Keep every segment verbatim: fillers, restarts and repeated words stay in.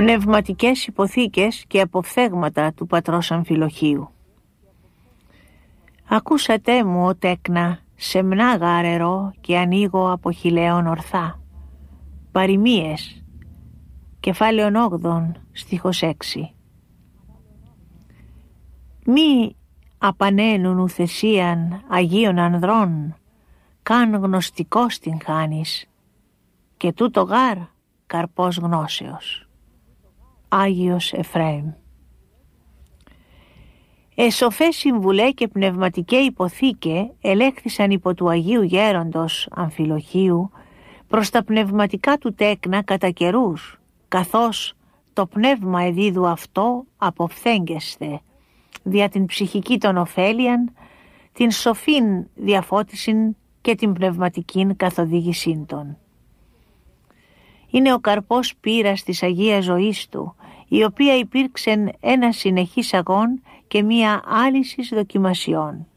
Πνευματικές υποθήκες και αποφθέγματα του πατρός Αμφιλοχίου. Ακούσατε μου, ο τέκνα, σεμνά γάρερο και ανοίγω από χιλέον ορθά. Παροιμίες, κεφάλαιον όγδον, στίχος έξι. Μη απανένουν ουθεσίαν Αγίων ανδρών, καν γνωστικός την χάνεις, και τούτο γάρ καρπός γνώσεως. Άγιος Εφραίμ. Εσοφές συμβουλέ και πνευματικέ υποθήκε ελέγχθησαν υπό του Αγίου Γέροντος Αμφιλοχίου προς τα πνευματικά του τέκνα κατά καιρούς, καθώς το πνεύμα εδίδου αυτό αποφθέγγεσθε, δια την ψυχική των ωφέλιαν, την σοφήν διαφώτισιν και την πνευματικήν καθοδήγησήν των. Είναι ο καρπός πείρας της Αγίας Ζωής του, η οποία υπήρξεν ένα συνεχής αγών και μία άλυσης δοκιμασιών.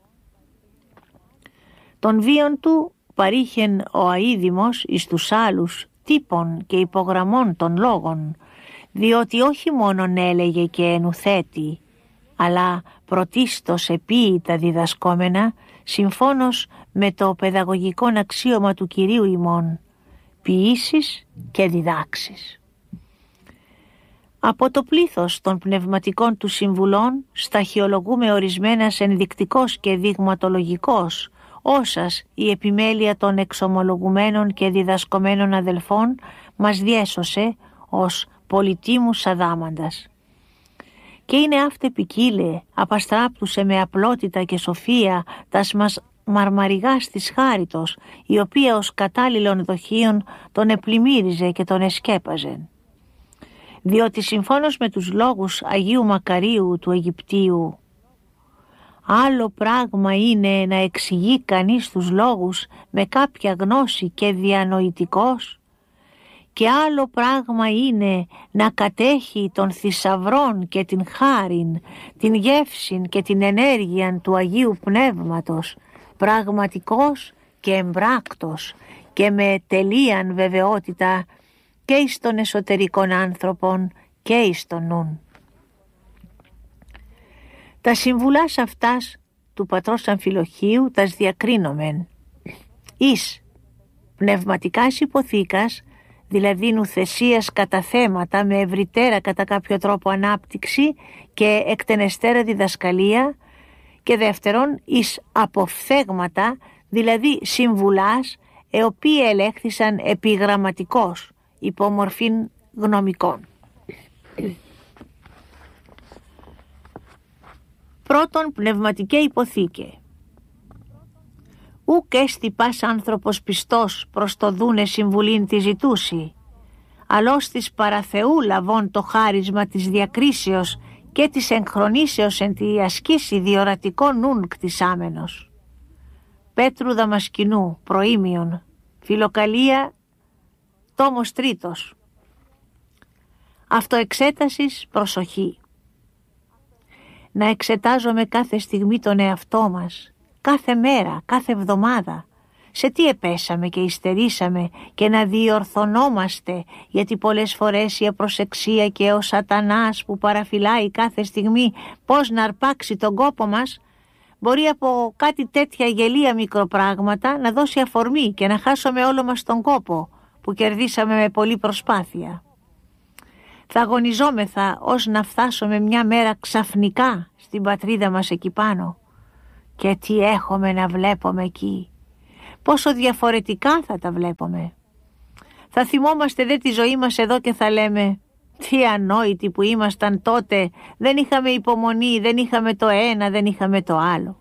Τον βίον του παρήχεν ο αείδημος εις τους άλλους τύπων και υπογραμμών των λόγων, διότι όχι μόνον έλεγε και ενουθέτη, αλλά πρωτίστως επίη τα διδασκόμενα, συμφώνως με το παιδαγωγικό αξίωμα του Κυρίου ημών, ποιήσεις και διδάξεις. Από το πλήθος των πνευματικών του συμβουλών σταχυολογούμε ορισμένας ενδεικτικός και δειγματολογικός, όσας η επιμέλεια των εξομολογουμένων και διδασκομένων αδελφών μας διέσωσε ως πολιτήμους αδάμαντας. Και είναι αύτε ποικίλε, απαστράπτουσε με απλότητα και σοφία τας μας μαρμαριγάς της χάριτος, η οποία ως κατάλληλων δοχείων τον επλημμύριζε και τον εσκέπαζε. Διότι συμφώνως με τους λόγους Αγίου Μακαρίου του Αιγυπτίου, άλλο πράγμα είναι να εξηγεί κανείς τους λόγους με κάποια γνώση και διανοητικός, και άλλο πράγμα είναι να κατέχει των θησαυρών και την χάριν, την γεύσιν και την ενέργειαν του Αγίου Πνεύματος, πραγματικός και εμπράκτος και με τελείαν βεβαιότητα και εις των εσωτερικών άνθρωπων και εις των νουν. Τα συμβουλάς αυτάς του πατρός Αμφιλοχίου τας διακρίνομεν εις πνευματικάς υποθήκας, δηλαδή νουθεσίας κατά θέματα με ευρυτέρα κατά κάποιο τρόπο ανάπτυξη και εκτενεστέρα διδασκαλία, και δεύτερον εις αποφθέγματα, δηλαδή συμβουλάς, οι οποίοι ελέγχθησαν επιγραμματικώς υπό μορφήν γνωμικών. Πρώτον, πνευματικέ υποθήκε. Ουκ έστι πας άνθρωπος πιστός προς το δούνε συμβουλήν τη ζητούση, αλλώς της παραθεού λαβών το χάρισμα της διακρίσεως και της εγχρονήσεως εν τη ασκήσει διορατικών νουν κτισάμενος. Πέτρου Δαμασκηνού, προήμιον, Φιλοκαλία, τόμος τρίτος. Αυτοεξέτασης, προσοχή. Να εξετάζουμε κάθε στιγμή τον εαυτό μας, κάθε μέρα, κάθε εβδομάδα, σε τι επέσαμε και υστερήσαμε, και να διορθωνόμαστε, γιατί πολλές φορές η απροσεξία και ο σατανάς που παραφυλάει κάθε στιγμή πώς να αρπάξει τον κόπο μας, μπορεί από κάτι τέτοια γελία μικροπράγματα να δώσει αφορμή και να χάσουμε όλο μας τον κόπο που κερδίσαμε με πολλή προσπάθεια. Θα αγωνιζόμεθα ως να φτάσουμε μια μέρα ξαφνικά στην πατρίδα μας εκεί πάνω. Και τι έχουμε να βλέπουμε εκεί. Πόσο διαφορετικά θα τα βλέπουμε. Θα θυμόμαστε δε τη ζωή μας εδώ και θα λέμε τι ανόητοι που ήμασταν τότε, δεν είχαμε υπομονή, δεν είχαμε το ένα, δεν είχαμε το άλλο.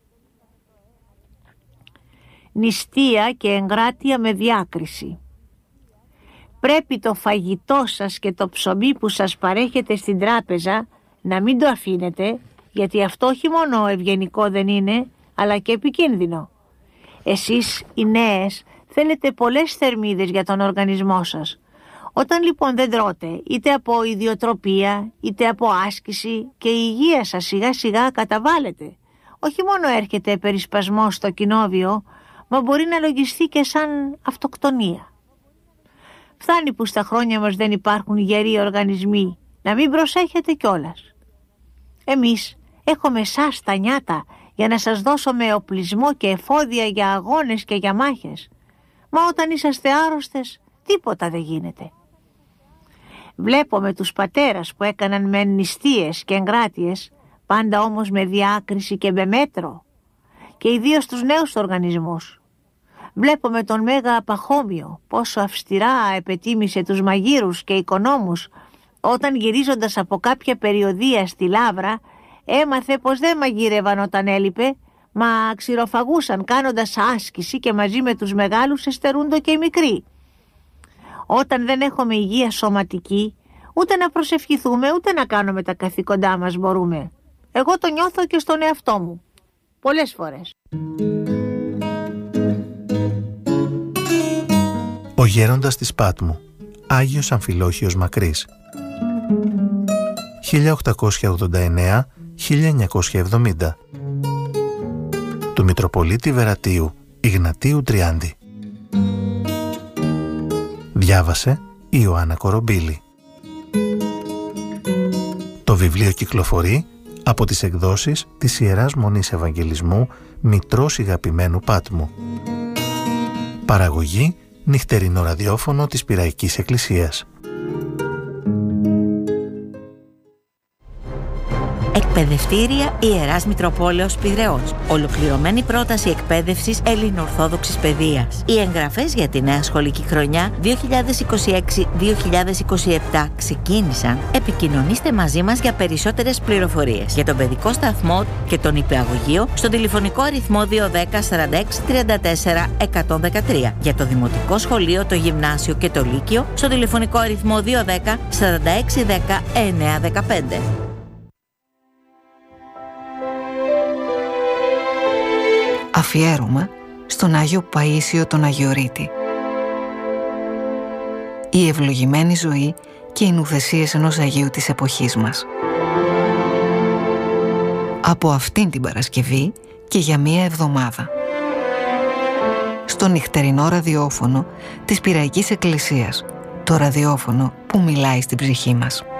Νηστεία και εγκράτεια με διάκριση. Πρέπει το φαγητό σας και το ψωμί που σας παρέχετε στην τράπεζα να μην το αφήνετε, γιατί αυτό όχι μόνο ευγενικό δεν είναι, αλλά και επικίνδυνο. Εσείς οι νέες θέλετε πολλές θερμίδες για τον οργανισμό σας. Όταν λοιπόν δεν τρώτε, είτε από ιδιοτροπία είτε από άσκηση, και η υγεία σας σιγά σιγά καταβάλλεται. Όχι μόνο έρχεται περισπασμός στο κοινόβιο, μα μπορεί να λογιστεί και σαν αυτοκτονία. Φτάνει που στα χρόνια μας δεν υπάρχουν γεροί οργανισμοί, να μην προσέχετε κιόλας. Εμείς έχουμε σας τα νιάτα για να σας δώσουμε οπλισμό και εφόδια για αγώνες και για μάχες. Μα όταν είσαστε άρρωστες, τίποτα δεν γίνεται. Βλέπω με τους πατέρας που έκαναν με νηστείες και εγκράτειες, πάντα όμως με διάκριση και με μέτρο, και ιδίως τους νέους οργανισμούς. Βλέπω με τον Μέγα Παχώμιο πόσο αυστηρά επετίμησε τους μαγείρους και οικονόμους, όταν γυρίζοντας από κάποια περιοδεία στη Λαύρα έμαθε πως δεν μαγείρευαν όταν έλειπε, μα ξηροφαγούσαν κάνοντας άσκηση και μαζί με τους μεγάλους εστερούντο και οι μικροί. Όταν δεν έχουμε υγεία σωματική, ούτε να προσευχηθούμε ούτε να κάνουμε τα καθήκοντά μας μπορούμε. Εγώ το νιώθω και στον εαυτό μου πολλές φορές. Ο γέροντας της Πάτμου, Άγιος Αμφιλόχιος Μακρύς, χίλια οκτακόσια ογδόντα εννέα με χίλια εννιακόσια εβδομήντα, του Μητροπολίτη Βερατίου Ιγνατίου Τριάντη. Διάβασε η Ιωάννα Κορομπίλη. Το βιβλίο κυκλοφορεί από τις εκδόσεις της Ιεράς Μονής Ευαγγελισμού Μητρός Ηγαπημένου Πάτμου. Παραγωγή νυχτερινό ραδιόφωνο της Πειραϊκής Εκκλησίας. Εκπαιδευτήρια Ιεράς Μητροπόλεως Πειραιώς. Ολοκληρωμένη πρόταση εκπαίδευσης ελληνοορθόδοξης παιδείας. Οι εγγραφές για τη νέα σχολική χρονιά δύο χιλιάδες είκοσι έξι δύο χιλιάδες είκοσι επτά ξεκίνησαν. Επικοινωνήστε μαζί μας για περισσότερες πληροφορίες για τον παιδικό σταθμό και τον υπηαγωγείο στον τηλεφωνικό αριθμό δύο ένα μηδέν σαράντα έξι τριάντα τέσσερα εκατόν δεκατρία. Για το δημοτικό σχολείο, το γυμνάσιο και το λύκειο στον τηλεφωνικό αριθμό δύο ένα μηδέν σαράντα έξι δέκα εννέα δεκαπέντε. Αφιέρωμα στον Άγιο Παΐσιο τον Αγιορείτη. Η ευλογημένη ζωή και οι νουθεσίες ενός Αγίου της εποχής μας. Από αυτήν την Παρασκευή και για μία εβδομάδα. Στο νυχτερινό ραδιόφωνο της Πειραϊκής Εκκλησίας. Το ραδιόφωνο που μιλάει στην ψυχή μας.